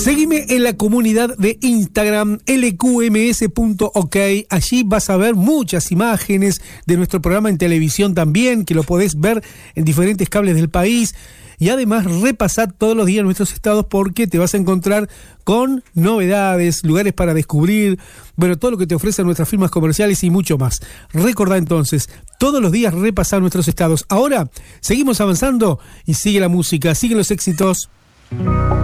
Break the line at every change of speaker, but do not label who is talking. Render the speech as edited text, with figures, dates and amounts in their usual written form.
Seguime en la comunidad de Instagram lqms.ok. Allí vas a ver muchas imágenes de nuestro programa en televisión también, que lo podés ver en diferentes cables del país. Y además repasar todos los días nuestros estados, porque te vas a encontrar con novedades, lugares para descubrir, bueno, todo lo que te ofrecen nuestras firmas comerciales y mucho más. Recordá entonces, todos los días repasar nuestros estados. Ahora seguimos avanzando y sigue la música, siguen los éxitos.